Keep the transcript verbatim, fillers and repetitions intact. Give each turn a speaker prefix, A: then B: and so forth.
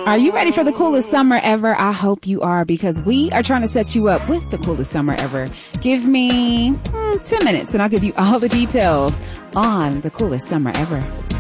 A: Are you ready for the coolest summer ever? I hope you are, because we are trying to set you up with the coolest summer ever. Give me mm, ten minutes and I'll give you all the details on the coolest summer ever.